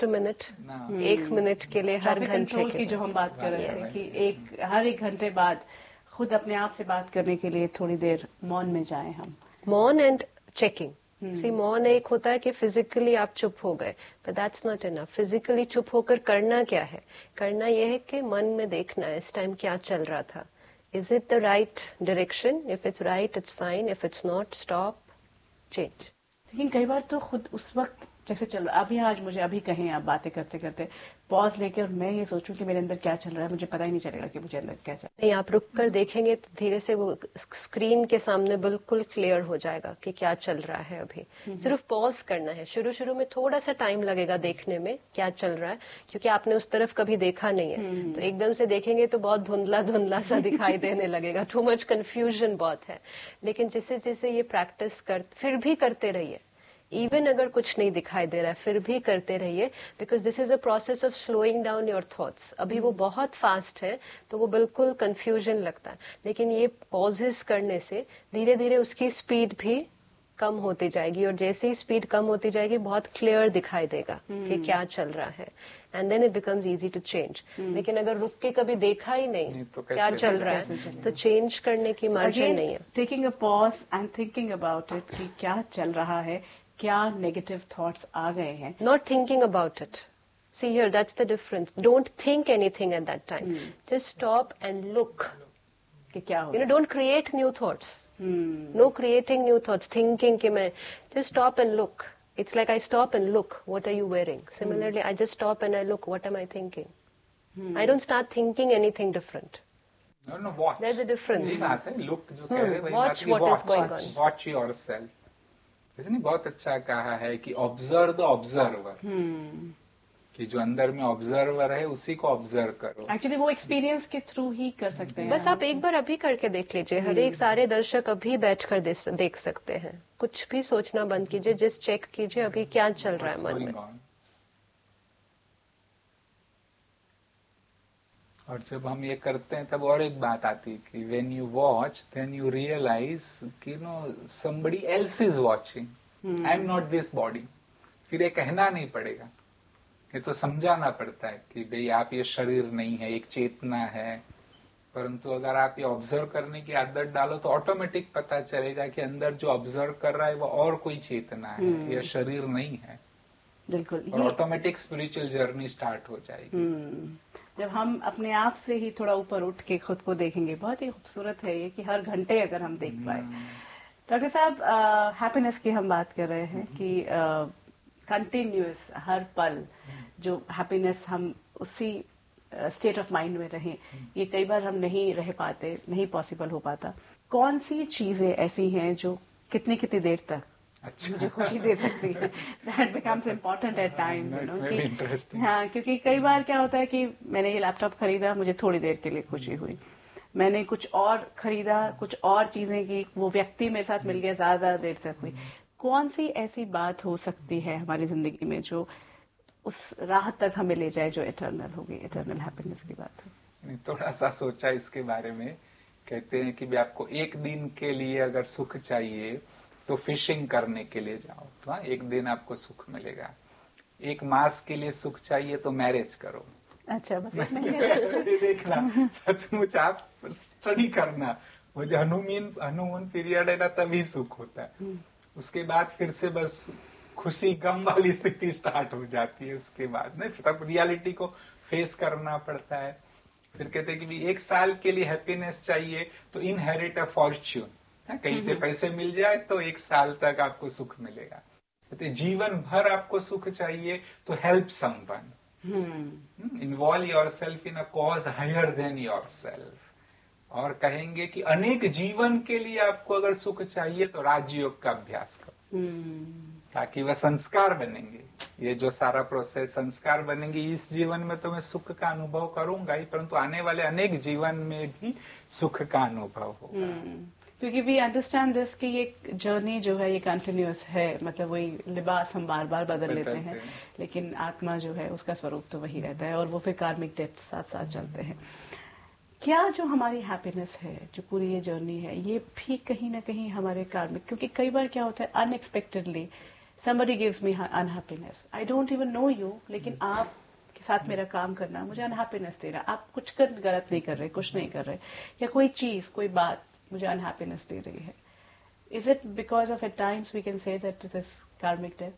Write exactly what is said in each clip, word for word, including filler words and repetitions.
Just a minute, एक minute के लिए हर घंटे की जो हम बात कर रहे हैं कि एक हर एक घंटे बाद खुद अपने आप से बात करने के लिए थोड़ी देर मौन में जाएं हम. मौन एंड चेकिंग. सी मौन एक होता है कि फिजिकली आप चुप हो गए, but that's not enough. Physically चुप होकर करना क्या है? करना यह है कि मन में देखना है इस टाइम क्या चल रहा था. Is it the right direction? If it's right it's fine, if it's not stop, change. लेकिन कई बार तो खुद उस वक्त जैसे चल रहा, अभी आज मुझे अभी कहें आप बातें करते करते पॉज लेके और मैं ये सोचूं कि मेरे अंदर क्या चल रहा है, मुझे पता ही नहीं चलेगा कि मुझे अंदर क्या चल रहा है. नहीं, आप रुक कर देखेंगे तो धीरे से वो स्क्रीन के सामने बिल्कुल क्लियर हो जाएगा कि क्या चल रहा है. अभी सिर्फ पॉज करना है. शुरू शुरू में थोड़ा सा टाइम लगेगा देखने में क्या चल रहा है, क्योंकि आपने उस तरफ कभी देखा नहीं है. तो एकदम से देखेंगे तो बहुत धुंधला धुंधला सा दिखाई देने लगेगा. टू मच कंफ्यूजन बहुत है. लेकिन जैसे जैसे ये प्रैक्टिस कर फिर भी करते रहिए, इवन अगर कुछ नहीं दिखाई दे रहा है फिर भी करते रहिए, because this is a process of slowing down your thoughts. अभी वो बहुत फास्ट है तो वो बिल्कुल कंफ्यूजन लगता है, लेकिन ये पॉजेस करने से धीरे धीरे उसकी स्पीड भी कम होती जाएगी, और जैसे ही स्पीड कम होती जाएगी बहुत क्लियर दिखाई देगा hmm. कि क्या चल रहा है, and then it becomes easy to change. लेकिन अगर रुक के कभी देखा ही नहीं, नहीं तो क्या चल रहा है, तो चेंज करने की मार्जिन नहीं है. Taking a pause and thinking about it कि क्या चल रहा है, क्या नेगेटिव थॉट्स आ गए हैं. Not thinking about it. See here, that's the difference. Don't think anything at that time. Hmm. Just stop and look. कि क्या हो? You know, don't create new thoughts. Hmm. No creating new thoughts. Thinking कि मैं just stop and look. It's like I stop and look. What are you wearing? Similarly, hmm. I just stop and I look. What am I thinking? Hmm. I don't start thinking anything different. No, no, watch. There's a difference. नहीं बात है. Look जो कह रहे हैं वही बात Watch what is going on. Watch yourself. इसने बहुत अच्छा कहा है कि ऑब्जर्व द ऑब्जर्वर. कि जो अंदर में ऑब्जर्वर है उसी को ऑब्जर्व करो. एक्चुअली वो एक्सपीरियंस के थ्रू ही कर सकते हैं. बस आप एक बार अभी करके देख लीजिए. हर एक सारे दर्शक अभी बैठकर देख सकते हैं. कुछ भी सोचना बंद कीजिए, जस्ट चेक कीजिए अभी क्या चल रहा है मन में. और जब हम ये करते हैं तब और एक बात आती है कि when you watch then you realise कि know somebody else is watching, I am not this body. फिर ये कहना नहीं पड़ेगा, ये तो समझाना पड़ता है कि भाई आप ये शरीर नहीं है, एक चेतना है. परंतु अगर आप ये ऑब्जर्व करने की आदत डालो तो ऑटोमेटिक पता चलेगा कि अंदर जो ऑब्जर्व कर रहा है वो और कोई चेतना है, ये शरीर नहीं है. बिल्कुल. और ऑटोमेटिक स्पिरिचुअल जर्नी स्टार्ट हो जाएगी. जब हम अपने आप से ही थोड़ा ऊपर उठ के खुद को देखेंगे. बहुत ही खूबसूरत है ये कि हर घंटे अगर हम देख पाए. डॉक्टर साहब, हैप्पीनेस की हम बात कर रहे हैं कि कंटिन्यूअस हर पल जो हैप्पीनेस हम उसी स्टेट ऑफ माइंड में रहें, ये कई बार हम नहीं रह पाते, नहीं पॉसिबल हो पाता. कौन सी चीजें ऐसी हैं जो कितनी कितनी देर तक अच्छा मुझे खुशी दे सकती है? That becomes important at time, you know. हाँ, क्योंकि कई बार क्या होता है कि मैंने ये लैपटॉप खरीदा, मुझे थोड़ी देर के लिए खुशी हुई. मैंने कुछ और खरीदा, कुछ और चीजें की, वो व्यक्ति मेरे साथ मिल गया, ज्यादा देर तक हुई. कौन सी ऐसी बात हो सकती है हमारी जिंदगी में जो उस राहत तक हमें ले जाए, जो इटर्नल होगी, इटर्नल हैप्पीनेस की बात हो? थोड़ा सा सोचा इसके बारे में. कहते हैं कि भी आपको एक दिन के लिए अगर सुख चाहिए तो फिशिंग करने के लिए जाओ, तो हाँ, एक दिन आपको सुख मिलेगा. एक मास के लिए सुख चाहिए तो मैरिज करो. अच्छा, बस एक महीने देखना, सचमुच आप स्टडी करना. वो जो हनुमान हनुमान पीरियड है ना, तभी सुख होता है. उसके बाद फिर से बस खुशी गम वाली स्थिति स्टार्ट हो जाती है. उसके बाद नहीं, तब रियलिटी को फेस करना पड़ता है. फिर कहते हैं कि एक साल के लिए हैप्पीनेस चाहिए तो इनहेरिट अ फॉर्च्यून. कहीं से पैसे मिल जाए तो एक साल तक आपको सुख मिलेगा. कहते जीवन भर आपको सुख चाहिए तो help someone, involve yourself in a cause higher than yourself. और कहेंगे कि अनेक जीवन के लिए आपको अगर सुख चाहिए तो राजयोग का अभ्यास करो, ताकि वह संस्कार बनेंगे. ये जो सारा प्रोसेस संस्कार बनेंगे, इस जीवन में तो मैं सुख का अनुभव करूंगा ही, परंतु आने वाले अनेक जीवन में भी सुख का अनुभव होगा. क्योंकि वी अंडरस्टैंड दिस कि ये जर्नी जो है ये कंटिन्यूअस है. मतलब वही लिबास हम बार बार बदल लेते हैं, लेकिन आत्मा जो है उसका स्वरूप तो वही रहता है, और वो फिर कार्मिक डेप्थ साथ साथ चलते हैं. क्या जो हमारी हैप्पीनेस है, जो पूरी ये जर्नी है, ये भी कहीं ना कहीं हमारे कार्मिक, क्योंकि कई बार क्या होता है unexpectedly somebody gives me unhappiness, I don't even know you, लेकिन आप के साथ मेरा काम करना मुझे अनहैप्पीनेस दे रहा, आप कुछ कर गलत नहीं कर रहे, कुछ नहीं कर रहे, या कोई चीज कोई बात मुझे अनहैप्पीनेस दे रही है. Is it because of at times we can say that it is karmic debt?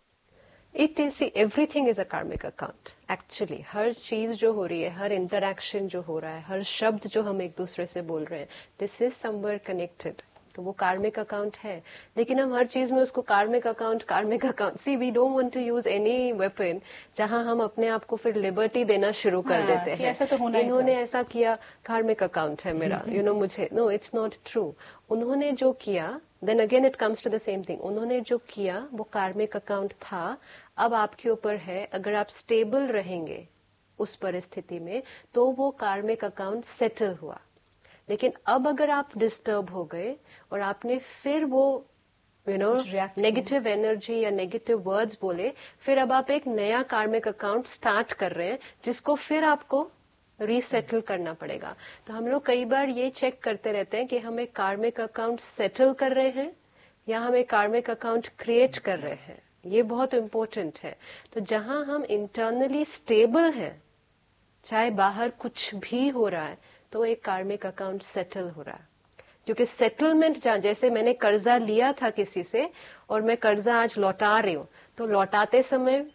It is, see, everything is a karmic account. Actually, हर चीज जो हो रही है, हर इंटरैक्शन जो हो रहा है, हर शब्द जो हम एक दूसरे से बोल रहे हैं, this is somewhere connected. तो वो कार्मिक अकाउंट है. लेकिन हम हर चीज में उसको कार्मिक अकाउंट कार्मिक account C we don't want to use any weapon जहां हम अपने आप को फिर लिबर्टी देना शुरू कर हाँ, देते हैं. ऐसा तो होना इन्होंने ऐसा किया, कार्मिक अकाउंट है मेरा, यू नो मुझे, नो इट्स नॉट ट्रू. उन्होंने जो किया, then again it comes to the same thing. उन्होंने जो किया वो कार्मिक अकाउंट था. अब आपके ऊपर है, अगर आप स्टेबल रहेंगे उस परिस्थिति में तो वो कार्मिक अकाउंट सेटल हुआ. लेकिन अब अगर आप डिस्टर्ब हो गए और आपने फिर वो यू नो नेगेटिव एनर्जी या नेगेटिव वर्ड्स बोले, फिर अब आप एक नया कार्मिक अकाउंट स्टार्ट कर रहे हैं जिसको फिर आपको रीसेटल करना पड़ेगा. तो हम लोग कई बार ये चेक करते रहते हैं कि हम एक कार्मिक अकाउंट सेटल कर रहे हैं या हम एक कार्मिक अकाउंट क्रिएट कर रहे हैं. ये बहुत इम्पोर्टेंट है. तो जहां हम इंटरनली स्टेबल हैं, चाहे बाहर कुछ भी हो रहा है, तो एक कार्मिक अकाउंट सेटल हो रहा है. क्योंकि सेटलमेंट, जैसे मैंने कर्जा लिया था किसी से और मैं कर्जा आज लौटा रही हूँ, तो लौटाते समय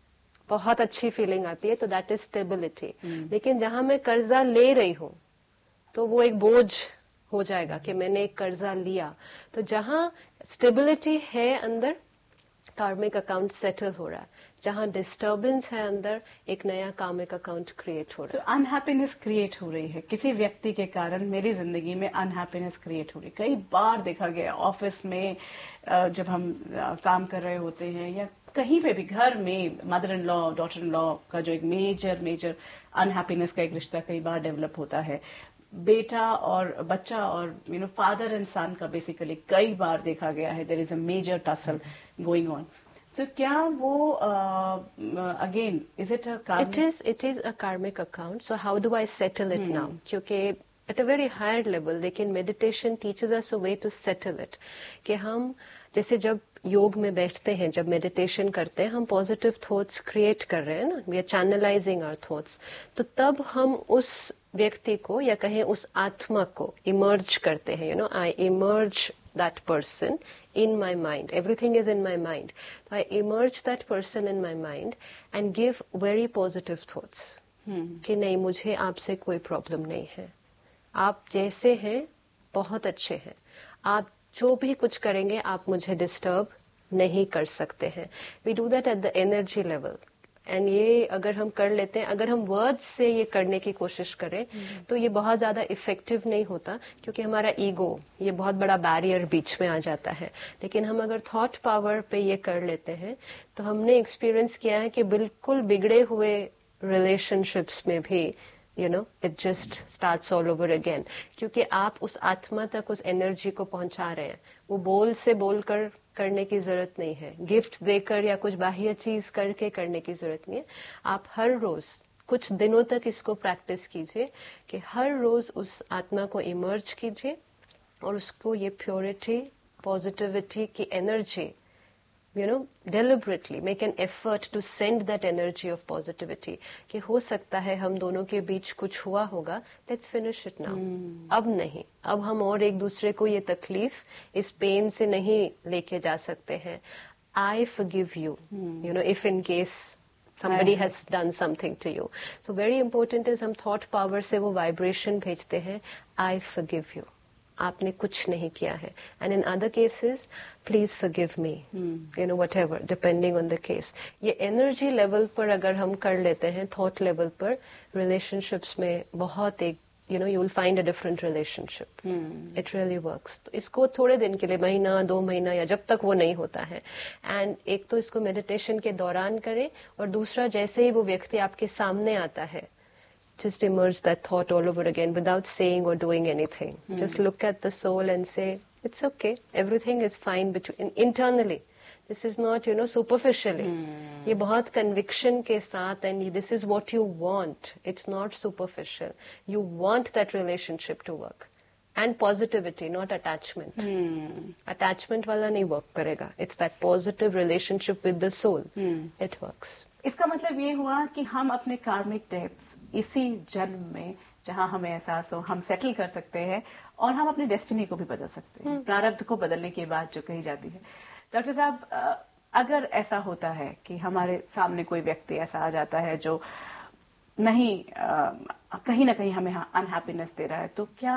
बहुत अच्छी फीलिंग आती है, तो दैट इज स्टेबिलिटी. लेकिन जहां मैं कर्जा ले रही हूँ तो वो एक बोझ हो जाएगा कि मैंने एक कर्जा लिया. तो जहां स्टेबिलिटी है अंदर, कार्मिक अकाउंट सेटल हो रहा है. जहां डिस्टर्बेंस है अंदर, एक नया कार्मिक अकाउंट क्रिएट हो रहा है. तो अनहैप्पीनेस क्रिएट हो रही है किसी व्यक्ति के कारण. मेरी जिंदगी में अनहैप्पीनेस क्रिएट हो रही है. कई बार देखा गया ऑफिस में जब हम काम कर रहे होते हैं या कहीं पे भी, घर में mother in law daughter in law का जो एक मेजर मेजर अनहैप्पीनेस का एक रिश्ता कई बार डेवलप होता है. बेटा और बच्चा और यू नो फादर एंड सन का बेसिकली कई बार देखा गया है there is a major tussle going on. तो क्या वो अगेन इज इट अ कार्मिक? It is it is a कार्मिक account. So how do I settle it now? क्योंकि at a very higher level, लेकिन meditation teaches us a way to settle it. कि हम जैसे जब योग में बैठते हैं, जब मेडिटेशन करते हैं, हम पॉजिटिव थॉट्स क्रिएट कर रहे हैं ना, we are channelising our thoughts. तो तब हम उस व्यक्ति को या कहें उस आत्मा को इमर्ज करते हैं. You know, I emerge that person in my mind. Everything is in my mind. So I emerge that person in my mind and give very positive thoughts. hmm. कि नहीं, मुझे आपसे कोई प्रॉब्लम नहीं है, आप जैसे हैं बहुत अच्छे हैं, आप जो भी कुछ करेंगे आप मुझे डिस्टर्ब नहीं कर सकते हैं. We do that at the energy level. And ये अगर हम कर लेते हैं, अगर हम वर्ड्स से ये करने की कोशिश करें mm-hmm. तो ये बहुत ज्यादा इफेक्टिव नहीं होता, क्योंकि हमारा ईगो ये बहुत बड़ा बैरियर बीच में आ जाता है. लेकिन हम अगर थॉट पावर पे ये कर लेते हैं, तो हमने एक्सपीरियंस किया है कि बिल्कुल बिगड़े हुए रिलेशनशिप्स में भी you know it just starts all over again. क्योंकि आप उस आत्मा तक उस एनर्जी को पहुंचा रहे हैं. वो बोल से बोलकर करने की जरूरत नहीं है, गिफ्ट देकर या कुछ बाह्य चीज करके करने की जरूरत नहीं है. आप हर रोज कुछ दिनों तक इसको प्रैक्टिस कीजिए कि हर रोज उस आत्मा को इमर्ज कीजिए और उसको ये प्योरिटी, पॉजिटिविटी की energy, you know, deliberately make an effort to send that energy of positivity. कि हो सकता है हम दोनों के बीच कुछ हुआ होगा, let's finish it now. hmm. अब नहीं, अब हम और एक दूसरे को ये तकलीफ, इस पेन से नहीं लेके जा सकते हैं. I forgive you, hmm. you know, if in case somebody I has done something to you. So very important is हम thought power से वो vibration भेजते हैं, I forgive you. आपने कुछ नहीं किया है. And in other cases, please forgive me, you know, whatever, depending on the case. ये एनर्जी लेवल पर अगर हम कर लेते हैं, थॉट लेवल पर, रिलेशनशिप्स में बहुत एक, you know, you will find a different relationship. It really works. तो इसको थोड़े दिन के लिए, महीना दो महीना या जब तक वो नहीं होता है. एंड एक तो इसको मेडिटेशन के दौरान करें, और दूसरा जैसे ही वो व्यक्ति आपके सामने आता है, just immerse that thought all over again without saying or doing anything. Mm. Just look at the soul and say, it's okay, everything is fine between, internally. This is not, you know, superficially. Mm. ये बहुत conviction के साथ, and this is what you want. It's not superficial. You want that relationship to work. And positivity, not attachment. Attachment वाला नहीं work करेगा, it's that positive relationship with the soul, it works. इसका मतलब ये हुआ कि हम अपने कार्मिक डेप्थ्स इसी जन्म में जहां हमें एहसास हो हम सेटल कर सकते हैं और हम अपनी डेस्टिनी को भी बदल सकते हैं, प्रारब्ध को बदलने की बात जो कही जाती है। डॉक्टर साहब, अगर ऐसा होता है कि हमारे सामने कोई व्यक्ति ऐसा आ जाता है जो नहीं आ, कहीं ना कहीं हमें अनहैप्पीनेस दे रहा है, तो क्या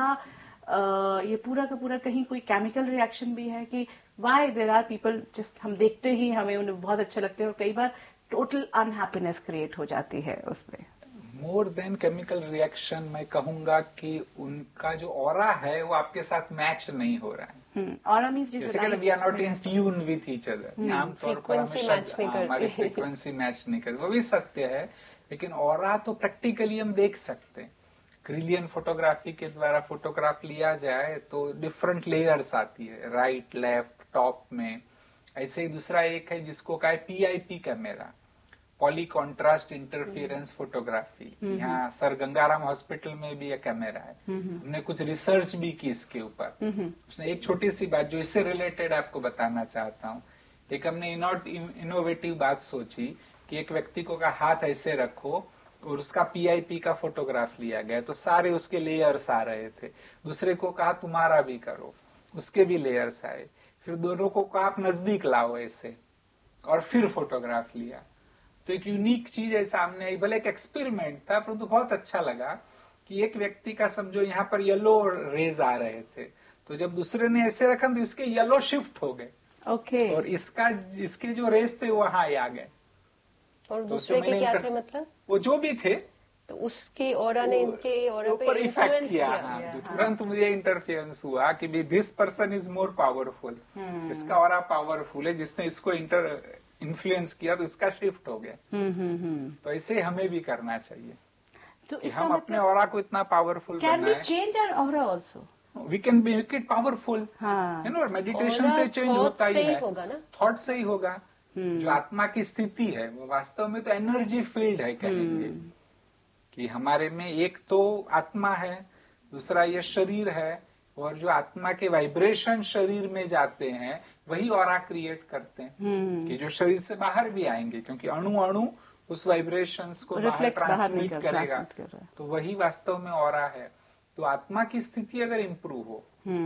आ, ये पूरा का पूरा कहीं कोई केमिकल रिएक्शन भी है कि why there are people just हम देखते ही हमें उन्हें बहुत अच्छे लगते हैं और कई बार टोटल अनहैप्पीनेस क्रिएट हो जाती है उसमें? मोर देन केमिकल रिएक्शन मैं कहूंगा कि उनका जो ऑरा है वो आपके साथ मैच नहीं हो रहा है। ऑरा मींस जैसे कि we are not in tune with each other. आमतौर पर हमारी फ्रीक्वेंसी मैच नहीं करती, वो भी सत्य है, लेकिन ऑरा तो प्रैक्टिकली हम देख सकते हैं। क्रिलियन फोटोग्राफी के द्वारा फोटोग्राफ लिया जाए तो डिफरेंट लेयर्स आती है, राइट, लेफ्ट, टॉप में। ऐसे ही दूसरा एक है जिसको कहा PIP camera, poly contrast interference photography. यहाँ सर गंगाराम हॉस्पिटल में भी एक कैमरा है, हमने कुछ रिसर्च भी की इसके ऊपर। उसने एक छोटी सी बात जो इससे रिलेटेड आपको बताना चाहता हूँ। एक हमने इनोवेटिव बात सोची कि एक व्यक्ति को का हाथ ऐसे रखो और उसका पीआईपी का फोटोग्राफ लिया गया, तो सारे उसके लेयर्स आ रहे थे। दूसरे को कहा तुम्हारा भी करो, उसके भी लेयर्स आए। फिर दोनों को कहा आप नजदीक लाओ ऐसे, और फिर फोटोग्राफ लिया। तो एक यूनिक चीज है सामने आई। भले एक एक्सपेरिमेंट था, परंतु बहुत अच्छा लगा कि एक व्यक्ति का समझो यहाँ पर येलो रेज आ रहे थे, तो जब दूसरे ने ऐसे रखा तो इसके येलो शिफ्ट हो गए। Okay okay. और इसका इसके जो रेज थे वहां आ गए। और दूसरे के क्या थे मतलब? वो जो भी थे, तो उसकी ऑरा ने इनके ऑरा पे इफेक्ट किया। हाँ, जो तुरंत मुझे इंटरफेरेंस हुआ कि भी this person is more powerful, इसका ऑरा पावरफुल है, जिसने इसको इंटर इन्फ्लुएंस किया तो इसका शिफ्ट हो गया। हम्म हम्म हम्म तो ऐसे हमें भी करना चाहिए तो कि हम अपने ऑरा को इतना पावरफुल बनाएं। Can we change our aura also? We can make it powerful, you know. Meditation से चेंज होता ही है, थॉट से ही होगा। जो आत्मा की स्थिति है वो वास्तव में तो एनर्जी फील्ड है, कहेंगे कि हमारे में एक तो आत्मा है, दूसरा ये शरीर है, और जो आत्मा के वाइब्रेशन शरीर में जाते हैं वही ऑरा क्रिएट करते हैं कि जो शरीर से बाहर भी आएंगे, क्योंकि अणु अणु उस वाइब्रेशंस को बाहर ट्रांसमिट करेगा, तो वही वास्तव में ऑरा है। तो आत्मा की स्थिति अगर इम्प्रूव हो,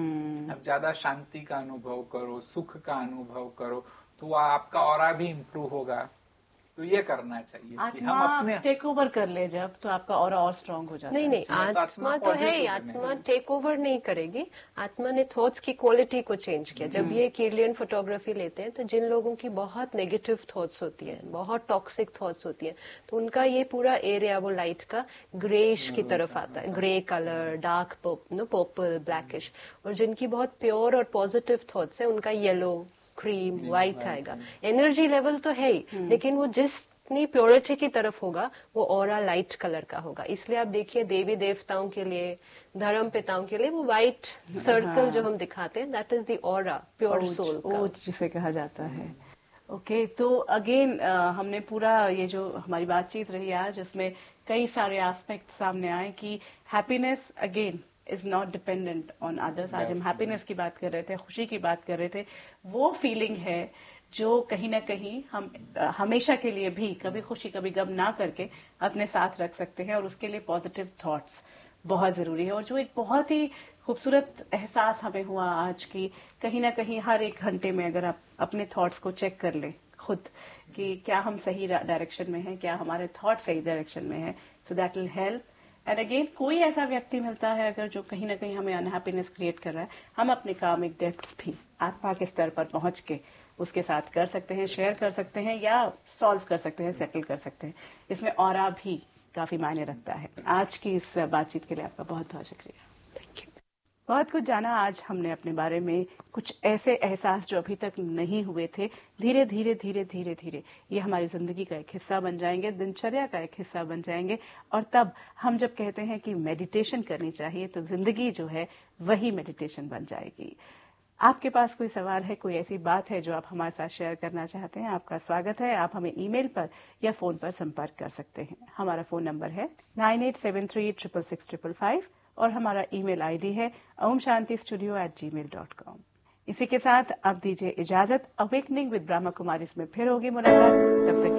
अब ज्यादा शांति का अनुभव करो, सुख का अनुभव करो, तो आपका ऑरा भी इम्प्रूव होगा। तो ये करना चाहिए कि हम अपने टेक ओवर कर ले जब, तो आपका ऑरा और स्ट्रांग हो जाता नहीं, है। नहीं नहीं, आत्मा तो है ही, आत्मा टेक ओवर नहीं करेगी। आत्मा ने थॉट्स की क्वालिटी को चेंज किया। जब ये किरलियन फोटोग्राफी लेते हैं तो जिन लोगों की बहुत नेगेटिव थॉट्स होती है, बहुत टॉक्सिक थॉट्स होती है, तो उनका ये पूरा एरिया वो लाइट का ग्रेइश की तरफ आता है, grey colour, dark purple, blackish. और जिनकी बहुत प्योर और पॉजिटिव थॉट्स है उनका येलो, क्रीम, व्हाइट आएगा। एनर्जी लेवल तो है ही, लेकिन वो जितनी प्योरिटी की तरफ होगा वो ऑरा लाइट कलर का होगा। इसलिए आप देखिए देवी देवताओं के लिए, धर्म पिताओं के लिए वो व्हाइट सर्कल हाँ। जो हम दिखाते हैं, that is the aura, pure soul का, ओज जिसे कहा जाता है। ओके okay, तो अगेन हमने पूरा ये जो हमारी बातचीत रही आज, इसमें कई सारे एस्पेक्ट सामने आए कि happiness again is not dependent on others. आज हम हैप्पीनेस की बात कर रहे थे, खुशी की बात कर रहे थे। वो फीलिंग है जो कहीं ना कहीं हम हमेशा के लिए भी कभी खुशी कभी गम ना करके अपने साथ रख सकते हैं, और उसके लिए पॉजिटिव थॉट्स बहुत जरूरी है। और जो एक बहुत ही खूबसूरत एहसास हमें हुआ आज की, कहीं ना कहीं हर एक घंटे में अगर आप अपने थॉट्स को चेक कर ले खुद कि क्या हम सही डायरेक्शन में हैं, क्या हमारे थॉट सही डायरेक्शन में है, so that will help. And again कोई ऐसा व्यक्ति मिलता है अगर जो कहीं ना कहीं हमें अनहैप्पीनेस क्रिएट कर रहा है, हम अपने कामिक डेप्थ्स भी आत्मा के स्तर पर पहुंच के उसके साथ कर सकते हैं, शेयर कर सकते हैं, या सॉल्व कर सकते हैं, सेटल कर सकते हैं। इसमें ऑरा भी काफी मायने रखता है। आज की इस बातचीत के लिए आपका बहुत बहुत शुक्रिया। Thank you. बहुत कुछ जाना आज हमने अपने बारे में, कुछ ऐसे एहसास जो अभी तक नहीं हुए थे, धीरे धीरे धीरे धीरे धीरे ये हमारी जिंदगी का एक हिस्सा बन जाएंगे, दिनचर्या का एक हिस्सा बन जाएंगे। और तब हम जब कहते हैं कि मेडिटेशन करनी चाहिए, तो जिंदगी जो है वही मेडिटेशन बन जाएगी। आपके पास कोई सवाल है, कोई ऐसी बात है जो आप हमारे साथ शेयर करना चाहते हैं, आपका स्वागत है। आप हमें ईमेल पर या फोन पर संपर्क कर सकते हैं। हमारा फोन नंबर है nine eight seven three triple six triple five और हमारा ईमेल आईडी है ओम शांति स्टूडियो एट जी मेल डॉट कॉम। इसी के साथ अब दीजिए इजाजत। अवेकनिंग विद ब्रह्मा कुमारी में फिर होगी मुलाकात, तब तक